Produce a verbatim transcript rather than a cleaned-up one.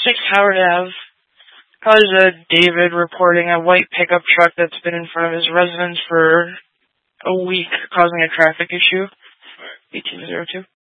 six Howard Avenue. Cause uh, David reporting a white pickup truck that's been in front of his residence for a week, causing a traffic issue. eighteen oh two.